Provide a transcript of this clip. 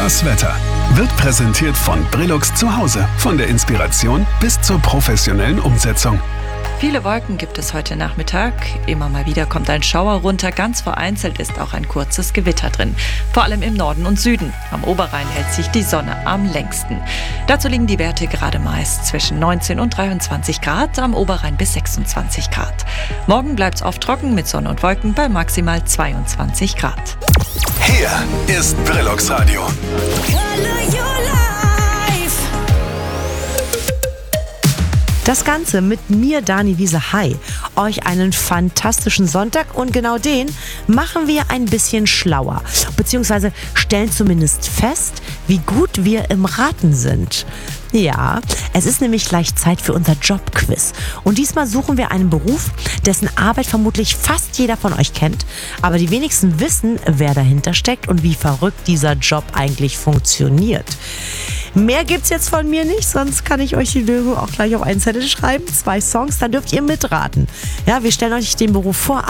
Das Wetter wird präsentiert von Brillux zu Hause. Von der Inspiration bis zur professionellen Umsetzung. Viele Wolken gibt es heute Nachmittag. Immer mal wieder kommt ein Schauer runter. Ganz vereinzelt ist auch ein kurzes Gewitter drin. Vor allem im Norden und Süden. Am Oberrhein hält sich die Sonne am längsten. Dazu liegen die Werte gerade meist zwischen 19 und 23 Grad, am Oberrhein bis 26 Grad. Morgen bleibt es oft trocken mit Sonne und Wolken bei maximal 22 Grad. Hier ist Brillux Radio. Das Ganze mit mir, Dani Wiese. Hi. Euch einen fantastischen Sonntag und genau den machen wir ein bisschen schlauer. Beziehungsweise stellen zumindest fest, wie gut wir im Raten sind. Ja, es ist nämlich gleich Zeit für unser Jobquiz. Und diesmal suchen wir einen Beruf, dessen Arbeit vermutlich fast jeder von euch kennt. Aber die wenigsten wissen, wer dahinter steckt und wie verrückt dieser Job eigentlich funktioniert. Mehr gibt's jetzt von mir nicht, sonst kann ich euch die Lösung auch gleich auf einen Zettel schreiben. 2 Songs, dann dürft ihr mitraten. Ja, wir stellen euch den Beruf vor,